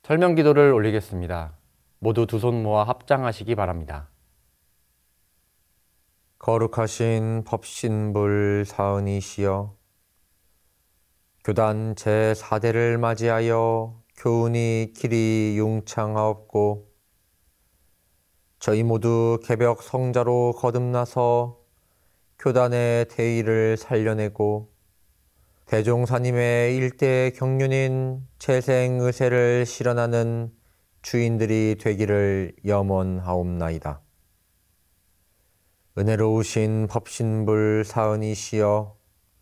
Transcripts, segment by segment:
설명 기도를 올리겠습니다. 모두 두 손 모아 합장하시기 바랍니다. 거룩하신 법신불 사은이시여, 교단 제4대를 맞이하여 교훈이 길이 융창하옵고 저희 모두 개벽 성자로 거듭나서 교단의 대의를 살려내고 대종사님의 일대 경륜인 재생의세를 실현하는 주인들이 되기를 염원하옵나이다. 은혜로우신 법신불 사은이시여,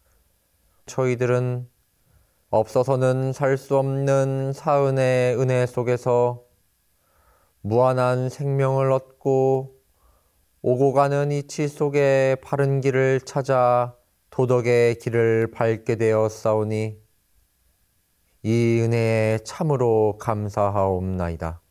저희들은 없어서는 살 수 없는 사은의 은혜 속에서 무한한 생명을 얻고 오고 가는 이치 속에 바른 길을 찾아 도덕의 길을 밟게 되었사오니 이 은혜에 참으로 감사하옵나이다.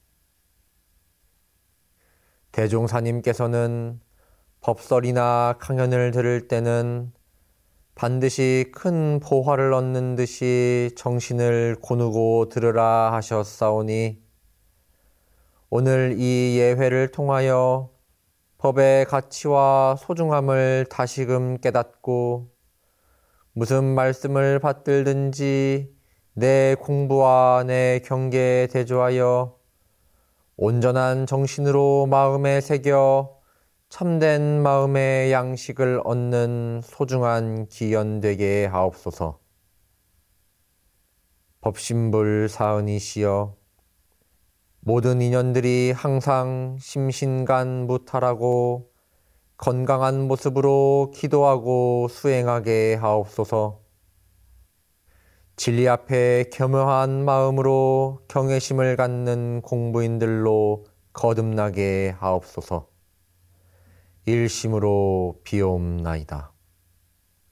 대종사님께서는 법설이나 강연을 들을 때는 반드시 큰 보화를 얻는 듯이 정신을 고누고 들으라 하셨사오니 오늘 이 예회를 통하여 법의 가치와 소중함을 다시금 깨닫고 무슨 말씀을 받들든지 내 공부와 내 경계에 대조하여 온전한 정신으로 마음에 새겨 참된 마음의 양식을 얻는 소중한 기연 되게 하옵소서. 법신불 사은이시여, 모든 인연들이 항상 심신간무탈하고 건강한 모습으로 기도하고 수행하게 하옵소서. 진리 앞에 겸허한 마음으로 경외심을 갖는 공부인들로 거듭나게 하옵소서. 일심으로 비옵나이다.